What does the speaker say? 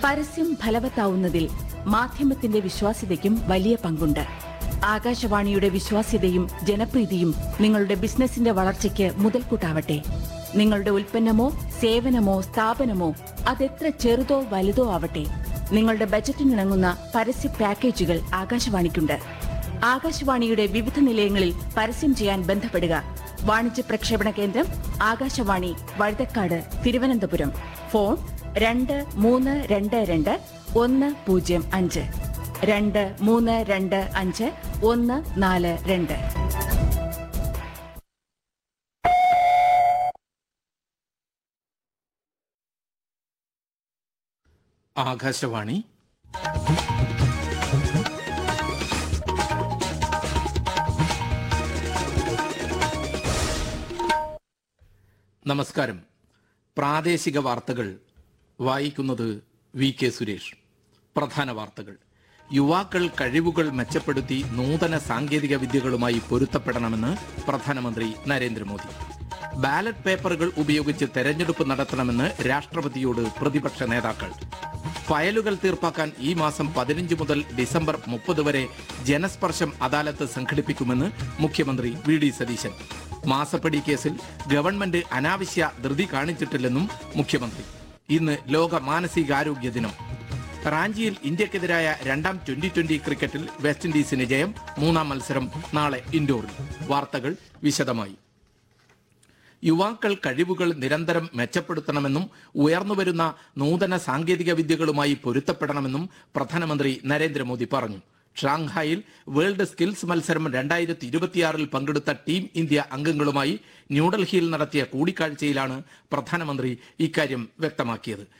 പരസ്യം ഫലവത്താവുന്നതിൽ മാധ്യമത്തിന്റെ വിശ്വാസ്യതയ്ക്കും വലിയ പങ്കുണ്ട്. ആകാശവാണിയുടെ വിശ്വാസ്യതയും ജനപ്രീതിയും നിങ്ങളുടെ ബിസിനസിന്റെ വളർച്ചയ്ക്ക് മുതൽക്കൂട്ടാവട്ടെ. നിങ്ങളുടെ ഉൽപ്പന്നമോ സേവനമോ സ്ഥാപനമോ അതെത്ര ചെറുതോ വലുതോ ആവട്ടെ, നിങ്ങളുടെ ബജറ്റിനിണങ്ങുന്ന പരസ്യ പാക്കേജുകൾ ആകാശവാണിക്കുണ്ട്. ആകാശവാണിയുടെ വിവിധ നിലയങ്ങളിൽ പരസ്യം ചെയ്യാൻ ബന്ധപ്പെടുക. വാണിജ്യ പ്രക്ഷേപണ കേന്ദ്രം ആകാശവാണി, വഴുതക്കാട്, തിരുവനന്തപുരം. ഫോൺ 2322 105 2325 142. ആകാശവാണി. നമസ്കാരം. പ്രാദേശിക വാർത്തകൾ വായിക്കുന്നത് വി.കെ. സുരേഷ്. പ്രധാന വാർത്തകൾ. യുവാക്കൾ കഴിവുകൾ മെച്ചപ്പെടുത്തി നൂതന സാങ്കേതിക വിദ്യകളുമായി പൊരുത്തപ്പെടണമെന്ന് പ്രധാനമന്ത്രി നരേന്ദ്രമോദി. ബാലറ്റ് പേപ്പറുകൾ ഉപയോഗിച്ച് തെരഞ്ഞെടുപ്പ് നടത്തണമെന്ന് രാഷ്ട്രപതിയോട് പ്രതിപക്ഷ നേതാക്കൾ. ഫയലുകൾ തീർപ്പാക്കാൻ ഈ മാസം 15 മുതൽ ഡിസംബർ 30 വരെ ജനസ്പർശം അദാലത്ത് സംഘടിപ്പിക്കുമെന്ന് മുഖ്യമന്ത്രി വി.ഡി. സതീശൻ. മാസപ്പടി കേസിൽ ഗവൺമെന്റ് അനാവശ്യ ധൃതി കാണിച്ചിട്ടില്ലെന്നും മുഖ്യമന്ത്രി. ഇന്ന് ലോക മാനസികാരോഗ്യ ദിനം. റാഞ്ചിയിൽ ഇന്ത്യക്കെതിരായ രണ്ടാം ട്വന്റി ക്രിക്കറ്റിൽ വെസ്റ്റ് ഇൻഡീസിന് ജയം. മൂന്നാം മത്സരം നാളെ ഇൻഡോറിൽ. വാർത്തകൾ വിശദമായി. യുവാക്കൾ കഴിവുകൾ നിരന്തരം മെച്ചപ്പെടുത്തണമെന്നും ഉയർന്നുവരുന്ന നൂതന സാങ്കേതിക വിദ്യകളുമായി പൊരുത്തപ്പെടണമെന്നും പ്രധാനമന്ത്രി നരേന്ദ്രമോദി പറഞ്ഞു. ഷാങ്ഹായിൽ വേൾഡ് സ്കിൽസ് മത്സരം 2026 പങ്കെടുത്ത ടീം ഇന്ത്യ അംഗങ്ങളുമായി ന്യൂഡൽഹിയിൽ നടത്തിയ കൂടിക്കാഴ്ചയിലാണ് പ്രധാനമന്ത്രി ഇക്കാര്യം വ്യക്തമാക്കിയത്.